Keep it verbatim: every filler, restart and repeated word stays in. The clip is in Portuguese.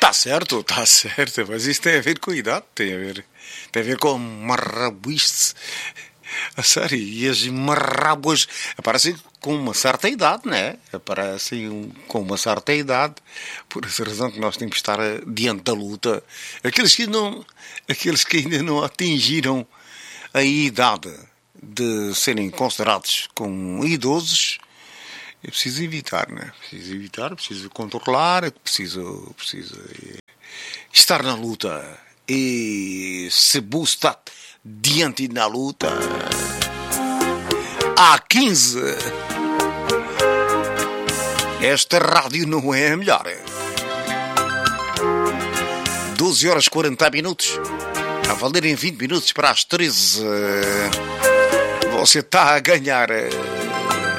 Está certo, está certo, mas isso tem a ver com a idade, tem a ver, tem a ver com marrabuice. A sério, e as marrábuas aparecem com uma certa idade, não é? Aparecem com uma certa idade, por essa razão que nós temos que estar diante da luta. Aqueles que, não, aqueles que ainda não atingiram a idade de serem considerados como idosos, é preciso evitar, não é? Preciso evitar, preciso controlar, preciso, preciso estar na luta. E se busca diante da luta, há quinze, esta rádio não é a melhor. doze horas e quarenta minutos, a valer em vinte minutos para as treze. Você está a ganhar